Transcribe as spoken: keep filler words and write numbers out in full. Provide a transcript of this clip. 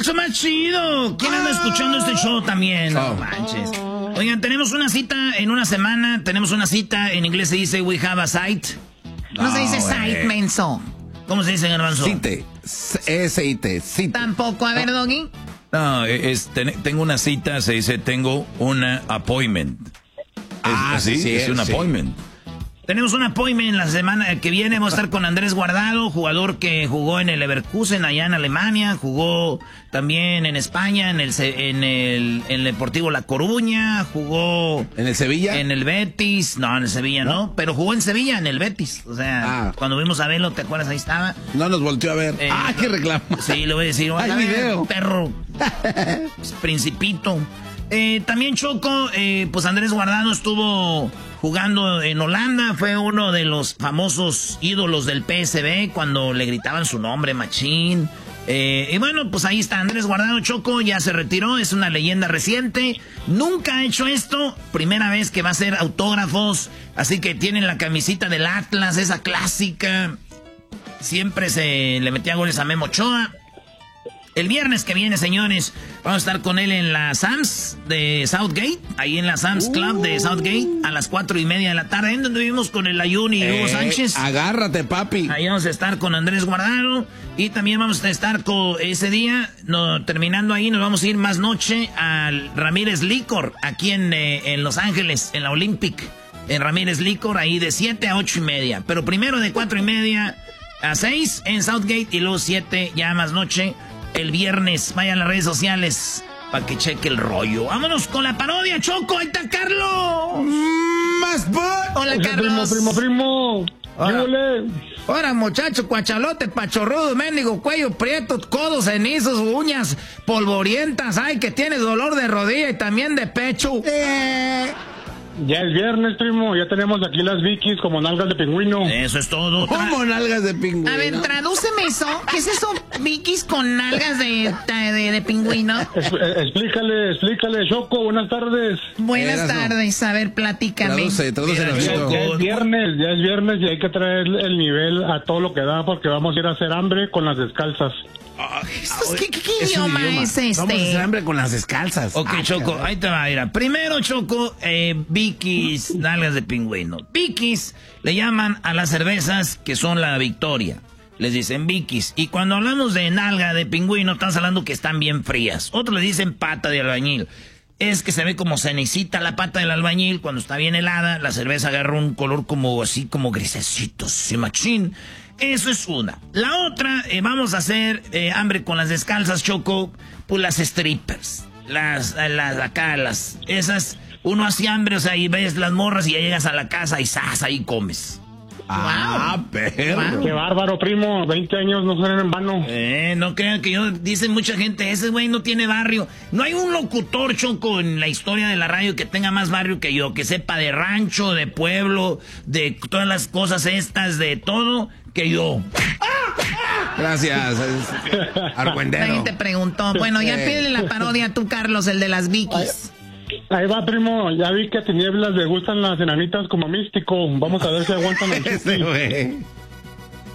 sexo más chido. ¿Quién anda escuchando este show también? No manches. Oigan, tenemos una cita en una semana. Tenemos una cita, en inglés se dice we have a sight. No, no se dice sight, menso. ¿Cómo se dice, Garbanzo? Cite. S I T. Cite. Tampoco. A ver, Doggy. No, es, ten, tengo una cita, se dice tengo una appointment. Es, ah, sí, sí, es un sí. appointment. Tenemos un appointment la semana que viene. Vamos a estar con Andrés Guardado, jugador que jugó en el Leverkusen allá en Alemania, jugó también en España, en el en el, en el Deportivo La Coruña, jugó en el Sevilla, en el Betis, no, en el Sevilla no, no pero jugó en Sevilla, en el Betis. O sea, ah. cuando vimos a Velo, ¿te acuerdas? Ahí estaba. No nos volteó a ver. Eh, ah, qué reclamo. Sí, le voy a decir. Hay video. Perro, principito. Eh, también Choco, eh, pues Andrés Guardado estuvo jugando en Holanda, fue uno de los famosos ídolos del P S V cuando le gritaban su nombre, Machín. Eh, y bueno, pues ahí está Andrés Guardado, Choco, ya se retiró, es una leyenda reciente, nunca ha hecho esto, primera vez que va a hacer autógrafos, así que tienen la camisita del Atlas, esa clásica, siempre se le metía goles a Memo Ochoa. El viernes que viene, señores, vamos a estar con él en la Sam's de Southgate, ahí en la Sam's Club de Southgate, a las cuatro y media de la tarde, en donde vivimos con el Ayun y Hugo eh, Sánchez. Agárrate, papi. Ahí vamos a estar con Andrés Guardado, y también vamos a estar con ese día, no, terminando ahí, nos vamos a ir más noche al Ramírez Licor, aquí en, eh, en Los Ángeles, en la Olympic, en Ramírez Licor, ahí de siete a ocho y media, pero primero de cuatro y media a seis en Southgate, y luego siete ya más noche. El viernes, vayan a las redes sociales para que cheque el rollo. Vámonos con la parodia, Choco. Ahí está Carlos. Más Hola, Carlos. Primo, primo, primo. Hola. Hola, muchacho, cuachalote, pachorrudo, mendigo, cuello prieto, codos cenizos, uñas polvorientas. Ay, que tienes dolor de rodilla y también de pecho. Eh... Ya es viernes, primo, ya tenemos aquí las Vikis como nalgas de pingüino. Eso es todo. ¿Cómo nalgas de pingüino? A ver, tradúceme eso. ¿Qué es eso, Vikis con nalgas de, de, de pingüino? Es, eh, explícale, explícale, Choco, buenas tardes. Buenas Eras, tardes, a ver, platícame. Traduce, traduce. Ya, ya, ya es viernes, ya es viernes y hay que traer el nivel a todo lo que da porque vamos a ir a hacer hambre con las descalzas. ¿Qué, qué, qué es idioma, idioma es este? Vamos a hacer hambre con las descalzas. Ok, ah, Choco, caray. Ahí te va a ir. Primero, Choco, eh, Vikis, nalgas de pingüino. Vikis le llaman a las cervezas que son la Victoria. Les dicen Vikis. Y cuando hablamos de nalga de pingüino, estamos hablando que están bien frías. Otros le dicen pata de albañil. Es que se ve como cenecita la pata del albañil. Cuando está bien helada, la cerveza agarra un color como así, como grisecito, sí, machín. Eso es una. La otra, eh, vamos a hacer eh, hambre con las descalzas, Choco, pues las strippers. Las, las, acá, las, esas, uno hace hambre, o sea, y ves las morras y ya llegas a la casa y ¡zas! Ahí comes. Ah, wow. Perro. Wow. Qué bárbaro, primo. veinte años no suenan en vano. Eh, no crean que yo... Dicen mucha gente, ese güey no tiene barrio. No hay un locutor, Choco, en la historia de la radio que tenga más barrio que yo. Que sepa de rancho, de pueblo, de todas las cosas estas, de todo, que yo. Gracias. Argüendero. Nadie te preguntó. Bueno, ya pídele la parodia a tú, Carlos, el de las Vikis. Ahí va, primo. Ya vi que a Tinieblas le gustan las enanitas como místico. Vamos a ver si aguantan el Ese güey.